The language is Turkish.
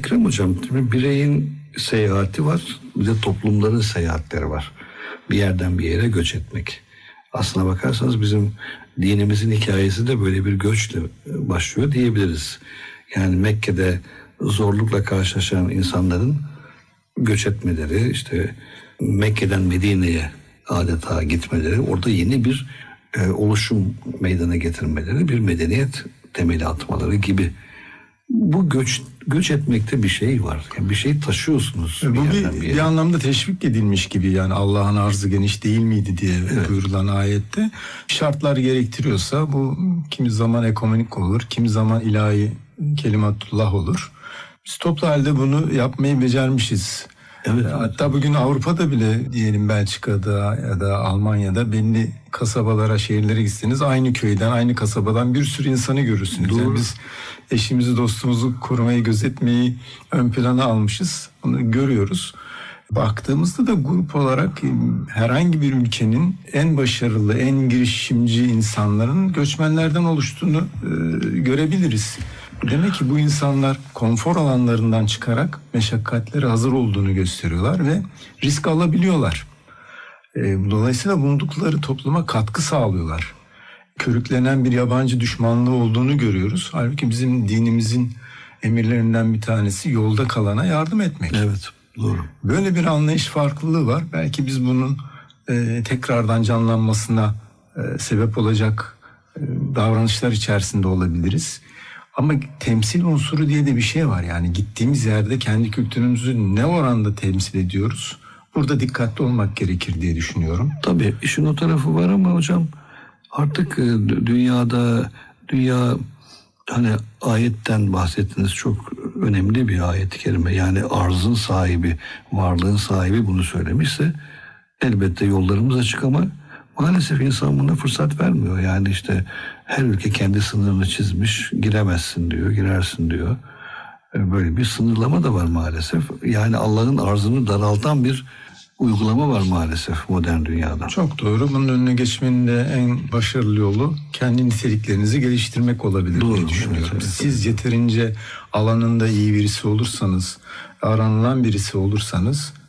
Ekrem Hocam, bireyin seyahati var, bir de toplumların seyahatleri var. Bir yerden bir yere göç etmek. Aslına bakarsanız bizim dinimizin hikayesi de böyle bir göçle başlıyor diyebiliriz. Yani Mekke'de zorlukla karşılaşan insanların göç etmeleri, işte Mekke'den Medine'ye adeta gitmeleri, orada yeni bir oluşum meydana getirmeleri, bir medeniyet temeli atmaları gibi. Bu göç etmekte bir şey var. Yani bir şey taşıyorsunuz. Bu bir anlamda teşvik edilmiş gibi, yani Allah'ın arzı geniş değil miydi diye buyurulan ayette. Şartlar gerektiriyorsa bu kimi zaman ekonomik olur, kimi zaman ilahi kelimatullah olur. Biz toplu halde bunu yapmayı becermişiz. Evet. Hatta bugün Avrupa'da bile, diyelim Belçika'da ya da Almanya'da belli kasabalara, şehirlere gitseniz aynı köyden, aynı kasabadan bir sürü insanı görürsünüz. Doğru. Yani biz eşimizi, dostumuzu korumayı, gözetmeyi ön plana almışız. Bunu görüyoruz. Baktığımızda da grup olarak herhangi bir ülkenin en başarılı, en girişimci insanların göçmenlerden oluştuğunu görebiliriz. Demek ki bu insanlar konfor alanlarından çıkarak meşakkatlere hazır olduğunu gösteriyorlar ve risk alabiliyorlar. Dolayısıyla bulundukları topluma katkı sağlıyorlar. Körüklenen bir yabancı düşmanlığı olduğunu görüyoruz. Halbuki bizim dinimizin emirlerinden bir tanesi yolda kalana yardım etmek. Evet, doğru. Böyle bir anlayış farklılığı var. Belki biz bunun tekrardan canlanmasına sebep olacak davranışlar içerisinde olabiliriz. Ama temsil unsuru diye de bir şey var. Yani gittiğimiz yerde kendi kültürümüzü ne oranda temsil ediyoruz? Burada dikkatli olmak gerekir diye düşünüyorum. Tabii işin o tarafı var ama hocam artık dünya hani ayetten bahsettiniz, çok önemli bir ayet-i kerime. Yani arzın sahibi, varlığın sahibi bunu söylemişse elbette yollarımız açık ama maalesef insan buna fırsat vermiyor. Yani işte her ülke kendi sınırını çizmiş, giremezsin diyor, girersin diyor. Böyle bir sınırlama da var maalesef. Yani Allah'ın arzını daraltan bir uygulama var maalesef modern dünyada. Çok doğru. Bunun önüne geçmenin de en başarılı yolu kendi niteliklerinizi geliştirmek olabilir diye düşünüyorum. Evet. Siz yeterince alanında iyi birisi olursanız, aranılan birisi olursanız